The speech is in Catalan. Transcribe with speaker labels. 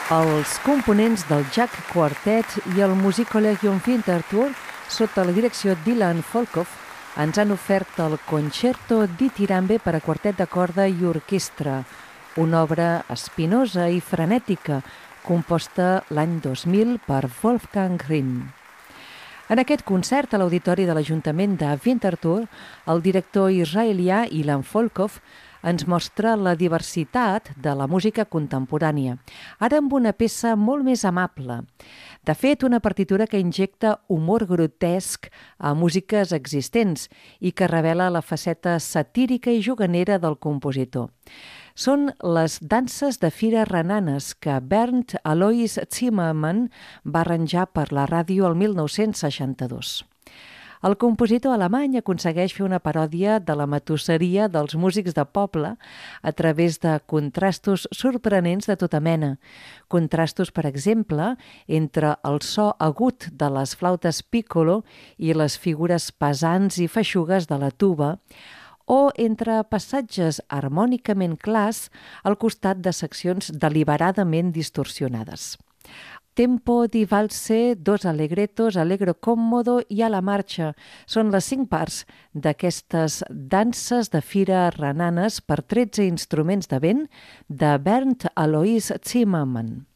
Speaker 1: Els components del Jack Quartet i el Musikkollegium Winterthur, sota la direcció d'Ilan Volkov, ens han ofert el Concerto di Tirambe per a quartet de corda i orquestra, una obra espinosa i frenètica, composta l'any 2000 per Wolfgang Rihm. En aquest concert a l'Auditori de l'Ajuntament de Winterthur, el director israelià Ilan Volkov ens mostra la diversitat de la música contemporània, ara amb una peça molt més amable. De fet, una partitura que injecta humor grotesc a músiques existents i que revela la faceta satírica i juganera del compositor. Són les danses de fira renanes que Bernd Alois Zimmermann va arranjar per la ràdio el 1962. El compositor alemany aconsegueix fer una paròdia de la matusseria dels músics de poble a través de contrastos sorprenents de tota mena. Contrastos, per exemple, entre el so agut de les flautes piccolo i les figures pesants i feixugues de la tuba, o entre passatges harmònicament clars al costat de seccions deliberadament distorsionades. Tempo di valse, dos allegrettos, allegro còmmodo i a la marxa. Són les 5 parts d'aquestes danses de fira renanes per 13 instruments de vent de Bernd Alois Zimmermann.